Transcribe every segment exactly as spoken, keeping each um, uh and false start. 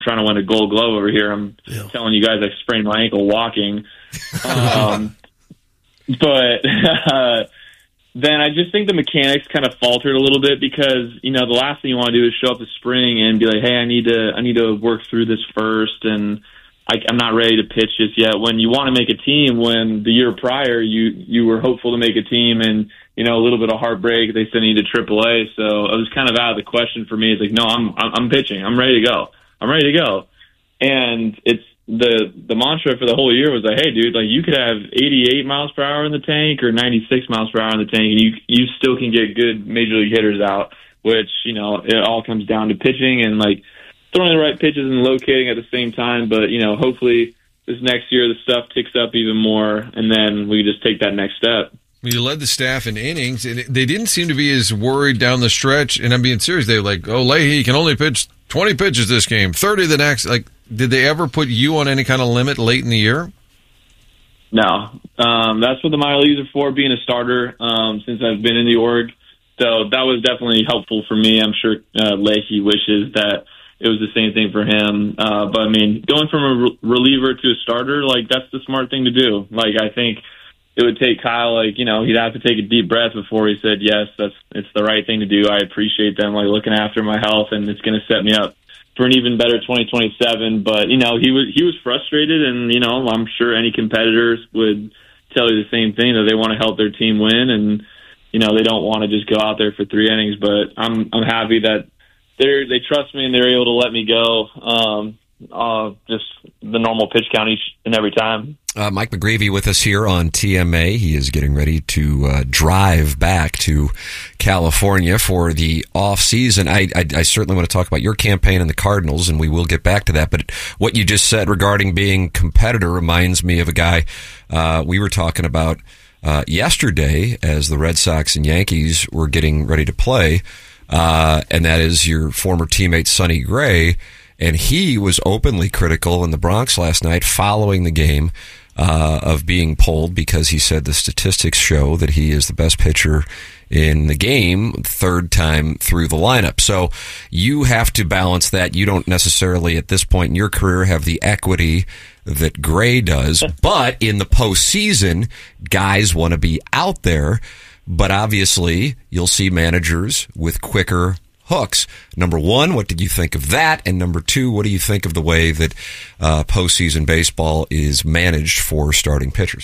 trying to win a Gold Glove over here. I'm yeah. telling you guys I sprained my ankle walking. Um, but uh, then I just think the mechanics kind of faltered a little bit because, you know, the last thing you want to do is show up the spring and be like, hey, I need to I need to work through this first, and I, I'm not ready to pitch just yet. When you want to make a team, when the year prior you, you were hopeful to make a team and, you know, a little bit of heartbreak, they sent you to triple A. So it was kind of out of the question for me. It's like, no, I'm I'm, I'm pitching. I'm ready to go. I'm ready to go. And it's the the mantra for the whole year was like, hey, dude, like you could have eighty-eight miles per hour in the tank or ninety-six miles per hour in the tank, and you you still can get good major league hitters out, which, you know, it all comes down to pitching and, like, throwing the right pitches and locating at the same time. But, you know, hopefully this next year the stuff ticks up even more, and then we just take that next step. You led the staff in innings, and they didn't seem to be as worried down the stretch. And I'm being serious. They were like, oh, Leahy can only pitch twenty pitches this game, thirty the next. Like, did they ever put you on any kind of limit late in the year? No. Um, that's what the minor leagues are for, being a starter um, since I've been in the org. So that was definitely helpful for me. I'm sure uh, Leahy wishes that it was the same thing for him. Uh, but, I mean, going from a re- reliever to a starter, like, that's the smart thing to do. Like, I think it would take Kyle, like, you know, he'd have to take a deep breath before he said, yes, that's it's the right thing to do. I appreciate them, like, looking after my health, and it's going to set me up for an even better twenty twenty-seven. But, you know, he was he was frustrated, and, you know, I'm sure any competitors would tell you the same thing, that they want to help their team win, and, you know, they don't want to just go out there for three innings. But I'm I'm happy that they they trust me and they're able to let me go. Um, uh, just the normal pitch count each and every time. Uh, Mike McGreevy with us here on T M A. He is getting ready to uh, drive back to California for the off season. I, I, I certainly want to talk about your campaign and the Cardinals, and we will get back to that. But what you just said regarding being competitor reminds me of a guy uh, we were talking about uh, yesterday as the Red Sox and Yankees were getting ready to play, uh, and that is your former teammate Sonny Gray. And he was openly critical in the Bronx last night following the game uh, of being pulled because he said the statistics show that he is the best pitcher in the game third time through the lineup. So you have to balance that. You don't necessarily at this point in your career have the equity that Gray does. But in the postseason, guys want to be out there. But obviously, you'll see managers with quicker hooks. Number one, what did you think of that? And number two, what do you think of the way that uh, postseason baseball is managed for starting pitchers?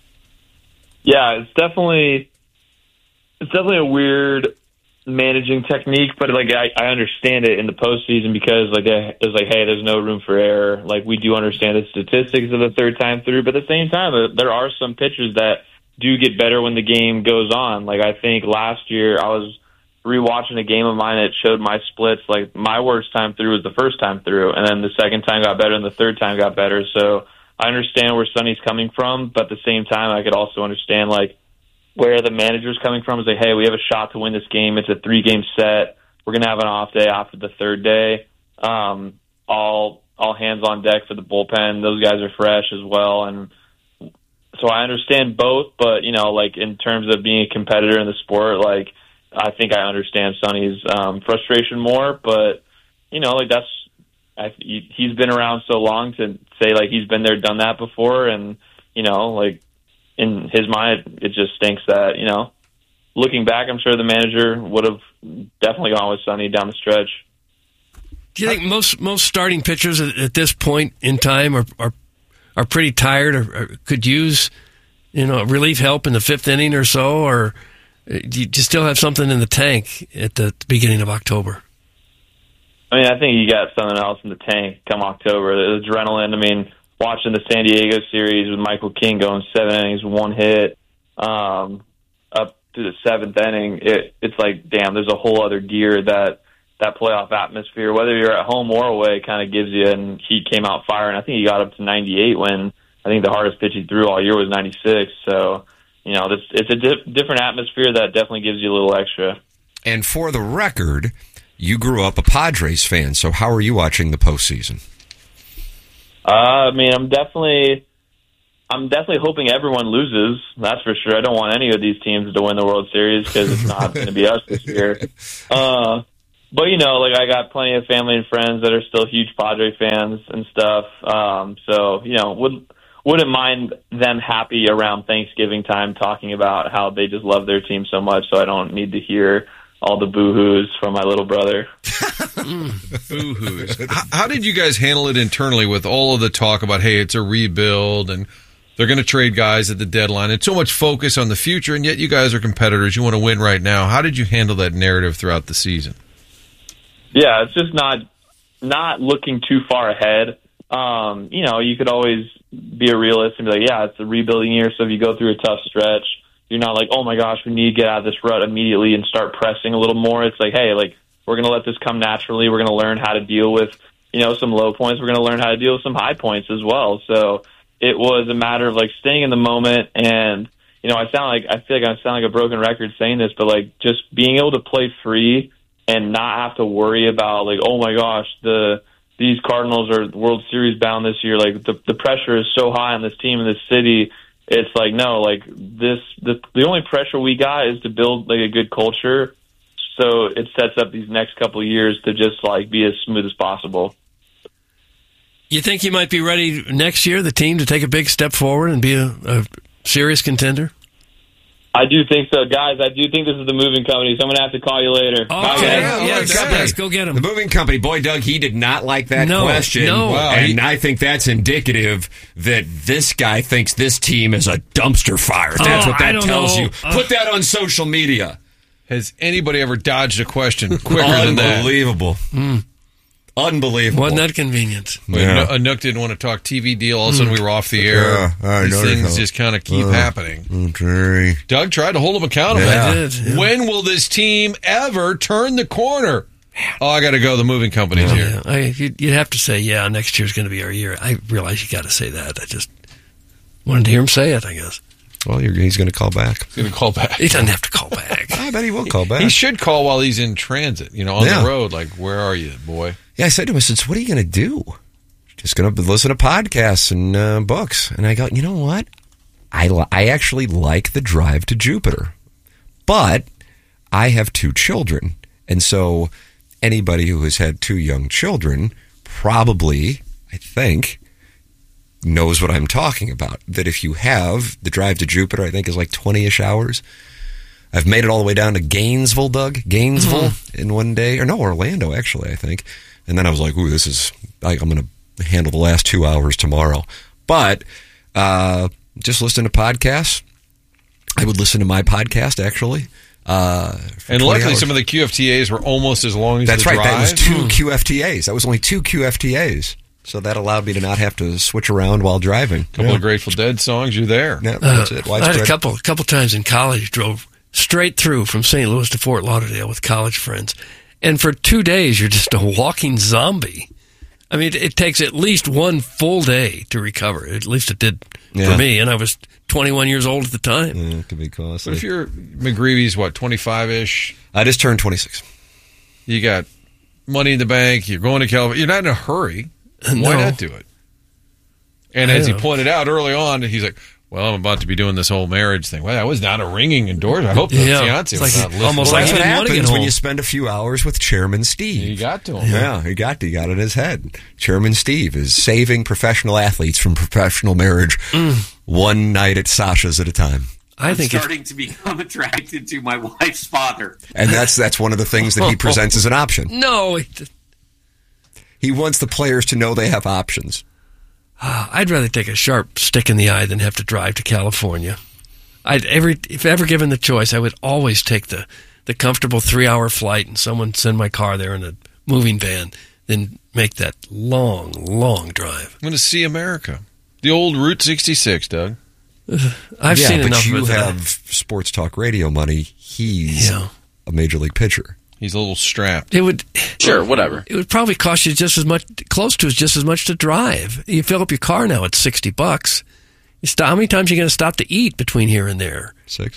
Yeah, it's definitely it's definitely a weird managing technique, but like I, I understand it in the postseason because like it's like, hey, there's no room for error. Like we do understand the statistics of the third time through, but at the same time, there are some pitchers that do get better when the game goes on. Like I think last year I was rewatching a game of mine that showed my splits. Like my worst time through was the first time through, and then the second time got better, and the third time got better. So I understand where Sonny's coming from, but at the same time, I could also understand like where the manager's coming from. Is like, hey, we have a shot to win this game. It's a three-game set. We're gonna have an off day after the third day. Um, all all hands on deck for the bullpen. Those guys are fresh as well, and so I understand both. But you know, like in terms of being a competitor in the sport, like I think I understand Sonny's um, frustration more, but you know, like that's I, he's been around so long to say like he's been there, done that before, and you know, like in his mind, it just stinks that you know, looking back, I'm sure the manager would have definitely gone with Sonny down the stretch. Do you think most most starting pitchers at, at this point in time are are, are pretty tired, or, or could use you know relief help in the fifth inning or so, or do you still have something in the tank at the beginning of October? I mean, I think you got something else in the tank come October. The adrenaline. I mean, watching the San Diego series with Michael King going seven innings, one hit, um, up to the seventh inning, it, it's like, damn, there's a whole other gear that that playoff atmosphere, whether you're at home or away, kind of gives you. And he came out firing. I think he got up to ninety-eight when I think the hardest pitch he threw all year was ninety-six. So, you know, this, it's a di- different atmosphere that definitely gives you a little extra. And for the record, you grew up a Padres fan, so how are you watching the postseason? Uh, I mean, I'm definitely, I'm definitely hoping everyone loses. That's for sure. I don't want any of these teams to win the World Series because it's not going to be us this year. Uh, but you know, like I got plenty of family and friends that are still huge Padre fans and stuff. Um, so you know, would wouldn't mind them happy around Thanksgiving time talking about how they just love their team so much. So I don't need to hear all the boo-hoos from my little brother. Boo-hoos. How, how did you guys handle it internally with all of the talk about, hey, it's a rebuild and they're going to trade guys at the deadline? It's so much focus on the future, and yet you guys are competitors. You want to win right now. How did you handle that narrative throughout the season? Yeah, it's just not not looking too far ahead. Um, you know, you could always be a realist and be like, yeah, it's a rebuilding year, so if you go through a tough stretch, you're not like, oh my gosh, we need to get out of this rut immediately and start pressing a little more. It's like, hey, like we're going to let this come naturally. We're going to learn how to deal with, you know, some low points. We're going to learn how to deal with some high points as well. So it was a matter of like staying in the moment. And, you know, I sound like, I feel like I sound like a broken record saying this, but like just being able to play free and not have to worry about like, oh my gosh, the, these Cardinals are World Series bound this year. Like the, the pressure is so high on this team in this city. It's like, no, like this, the, the only pressure we got is to build like a good culture. So it sets up these next couple of years to just like be as smooth as possible. You think you might be ready next year, the team, to take a big step forward and be a, a serious contender? I do think so. Guys, I do think this is the moving company, so I'm going to have to call you later. Okay, Bye, guys. yeah, yeah, yes, okay. yes, go get him. The moving company, boy, Doug, he did not like that No, question. no. Wow, and he- I think that's indicative that this guy thinks this team is a dumpster fire. That's Oh, what that I don't tells know. you. Uh, Put that on social media. Has anybody ever dodged a question quicker than that? Unbelievable. Unbelievable. Wasn't that convenient? Yeah. A Nook didn't want to talk T V deal. All of a sudden, we were off the air. Yeah, I These noticed things that. just kind of keep Uh, happening. Okay. Doug tried to hold him accountable. Yeah. I did. Yeah. When will this team ever turn the corner? Oh, I got to go. The moving company's here. Yeah, I, you'd, you'd have to say, yeah, next year's going to be our year. I realize you got to say that. I just wanted to hear him say it, I guess. Well, you're, he's going to call back. He's going to call back. He doesn't have to call back. I bet he will call back. He should call while he's in transit, you know, on Yeah. the road. Like, where are you, boy? Yeah, I said to him, I said, so what are you going to do? Just going to listen to podcasts and uh, books. And I go, you know what? I, li- I actually like the drive to Jupiter. But I have two children. And so anybody who has had two young children probably, I think, knows what I'm talking about. That if you have the drive to Jupiter, I think is like twenty-ish hours. I've made it all the way down to Gainesville, Doug. Gainesville mm-hmm. in one day. Or no, Orlando, actually, I think. And then I was like, ooh, this is, like, I'm going to handle the last two hours tomorrow. But uh, just listen to podcasts. I would listen to my podcast, actually. Uh, and luckily, hours. some of the Q F T As were almost as long as That's the right. drive. That was two Q F T As. That was only two Q F T As. So that allowed me to not have to switch around while driving. A couple yeah. of Grateful Dead songs. You're there. Yeah, that's it. I had a Widespread. couple couple times in college, drove straight through from Saint Louis to Fort Lauderdale with college friends. And for two days, you're just a walking zombie. I mean, it, it takes at least one full day to recover. At least it did Yeah. for me. And I was twenty-one years old at the time. Yeah, it could be costly. But if you're McGreevy's, what, twenty-five-ish? I just turned twenty-six. You got money in the bank. You're going to California. You're not in a hurry. Why No. not do it? And I as he know. pointed out early on, he's like, well, I'm about to be doing this whole marriage thing. Well, that was not a ringing endorsement. I hope the Yeah. fiance It's was like not listening. almost Well, like that's he what didn't want to get happens when home. you spend a few hours with Chairman Steve. You got to him. Yeah, he got he got it in his head. Chairman Steve is saving professional athletes from professional marriage one night at Sasha's at a time. I I'm think if, starting to become attracted to my wife's father. And that's that's one of the things that he presents as an option. no, it, He wants the players to know they have options. I'd rather take a sharp stick in the eye than have to drive to California. I'd every if ever given the choice, I would always take the, the comfortable three hour flight and someone send my car there in a moving van, than make that long, long drive. I'm going to see America. The old Route sixty-six, Doug. I've yeah, seen but enough you of it. have sports talk radio money. He's Yeah. a major league pitcher. He's a little strapped. It would Sure, whatever. it would probably cost you just as much, close to just as much to drive. You fill up your car now; it's sixty bucks. You stop, how many times are you going to stop to eat between here and there? Six.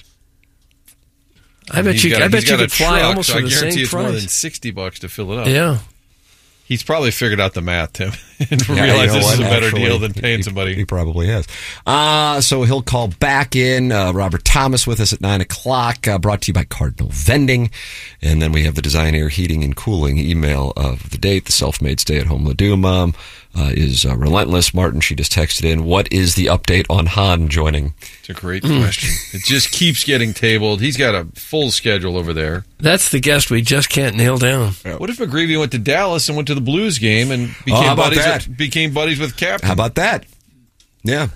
I bet He's you. got I a- bet he's you got a could fly truck, almost so for I the guarantee same it's more than price. sixty bucks to fill it up. Yeah. He's probably figured out the math, Tim. and Yeah, realize you know this what? is a better Actually, deal than paying he, somebody. He probably has. Uh, so he'll call back in. Uh, Robert Thomas with us at nine o'clock, uh, brought to you by Cardinal Vending. And then we have the Design Air Heating and Cooling email of the date. The self-made stay-at-home Ledoux mom uh, is uh, relentless. Martin, she just texted in, what is the update on Han joining? It's a great question. It just keeps getting tabled. He's got a full schedule over there. That's the guest we just can't nail down. What if McGreevy went to Dallas and went to the Blues game and became Oh, how about buddies that? with, became buddies with Captain? How about that? Yeah.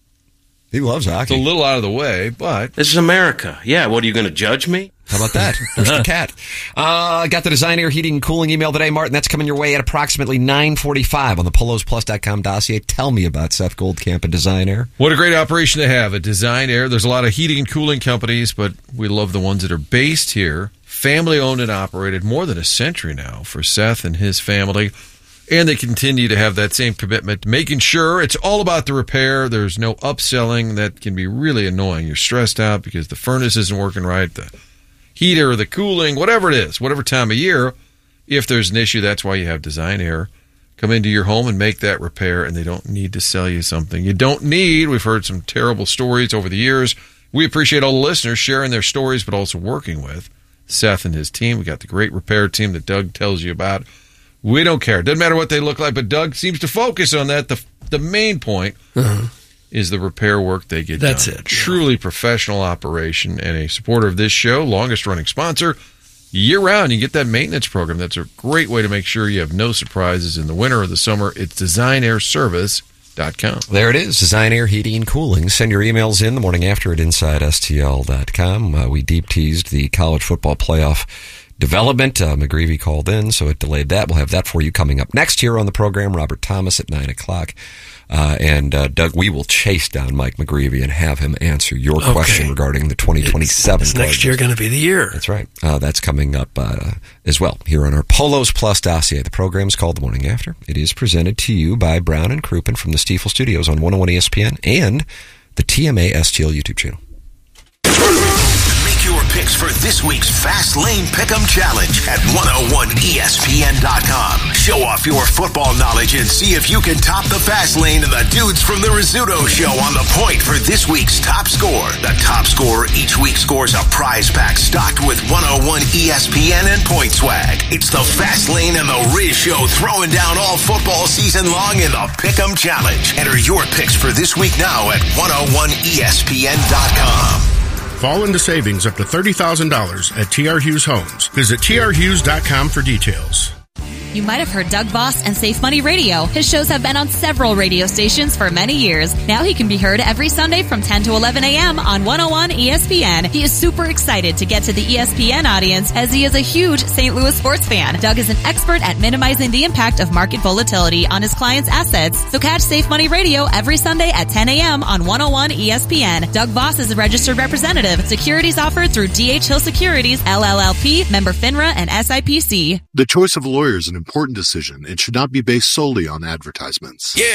He loves It's hockey. a little out of the way, but This is America. Yeah, what are you going to judge me? How about that? There's the cat. Uh, got the Design Air Heating and Cooling email today, Martin. That's coming your way at approximately nine forty-five on the Polos Plus dot com dossier. Tell me about Seth Goldcamp and Design Air. what a great operation to have at Design Air. There's a lot of heating and cooling companies, but we love the ones that are based here. Family owned and operated more than a century now for Seth and his family. And they continue to have that same commitment, making sure it's all about the repair. There's no upselling. That can be really annoying. You're stressed out because the furnace isn't working right, the heater, the cooling, whatever it is, whatever time of year. If there's an issue, that's why you have Design Air come into your home and make that repair, and they don't need to sell you something you don't need. We've heard some terrible stories over the years. We appreciate all the listeners sharing their stories, but also working with Seth and his team. We got the great repair team that Doug tells you about. We don't care. Doesn't matter what they look like, but Doug seems to focus on that. The the main point uh-huh. is the repair work they get That's done. it. Truly yeah. professional operation and a supporter of this show, longest running sponsor. Year-round, you get that maintenance program. That's a great way to make sure you have no surprises in the winter or the summer. It's design air service dot com. There it is, Design Air Heating and Cooling. Send your emails in the morning after at inside S T L dot com. Uh, we deep-teased the college football playoff development. Uh, McGreevy called in, so it delayed that. We'll have that for you coming up next here on the program. Robert Thomas at nine o'clock. Uh, and uh, Doug, we will chase down Mike McGreevy and have him answer your okay. question regarding the twenty twenty-seven. Is next year going to be the year? That's right. Uh, that's coming up uh, as well here on our Polos Plus dossier. The program is called The Morning After. It is presented to you by Brown and Crouppen from the Stiefel Studios on one oh one E S P N and the T M A S T L YouTube channel. Your picks for this week's Fast Lane Pick'em Challenge at one oh one E S P N dot com. Show off your football knowledge and see if you can top the Fast Lane and the dudes from the Rizzuto Show on the point for this week's top score. The top scorer each week scores a prize pack stocked with one oh one E S P N and point swag. It's the Fast Lane and the Riz Show throwing down all football season long in the Pick'em Challenge. Enter your picks for this week now at one oh one E S P N dot com. Fall into savings up to thirty thousand dollars at T R Hughes Homes. Visit T R Hughes dot com for details. You might have heard Doug Voss and Safe Money Radio. His shows have been on several radio stations for many years. Now he can be heard every Sunday from ten to eleven a.m. on one oh one E S P N. He is super excited to get to the E S P N audience as he is a huge Saint Louis sports fan. Doug is an expert at minimizing the impact of market volatility on his clients' assets. So catch Safe Money Radio every Sunday at ten a.m. on one oh one E S P N. Doug Voss is a registered representative. Securities offered through D H Hill Securities, L L L P, member FINRA, and S I P C. The choice of lawyer is an important decision and should not be based solely on advertisements. Yeah,